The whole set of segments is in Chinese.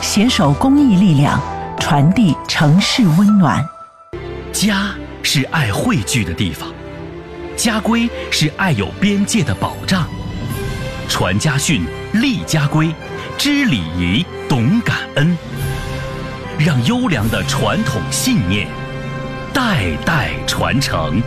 携手公益力量，传递城市温暖。 家是爱汇聚的地方，家规是爱有边界的保障。传家训，立家规，知礼仪，懂感恩，让优良的传统信念代代传承。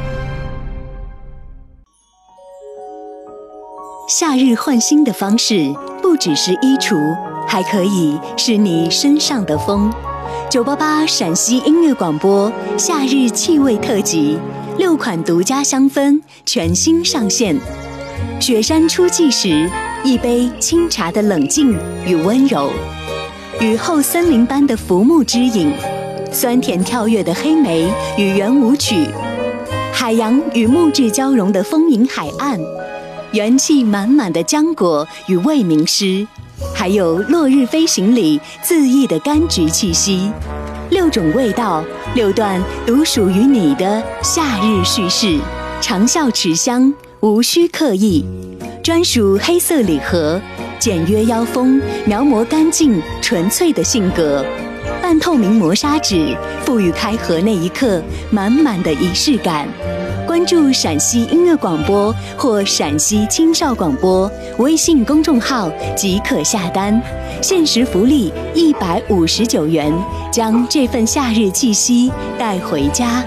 夏日换新的方式不只是衣橱，还可以是你身上的风。988陕西音乐广播夏日气味特辑，6款独家香氛全新上线。雪山初霁时，一杯清茶的冷静与温柔；雨后森林般的浮木之影，酸甜跳跃的黑莓与圆舞曲，海洋与木质交融的丰盈海岸，元气满满的浆果与未名诗，还有落日飞行里恣意的柑橘气息。6种味道，6段独属于你的夏日叙事，长效持香，无需刻意。专属黑色礼盒，简约腰封，描摹干净纯粹的性格。半透明磨砂纸，赋予开盒那一刻满满的仪式感。关注陕西音乐广播或陕西青少广播微信公众号即可下单，限时福利159元，将这份夏日气息带回家。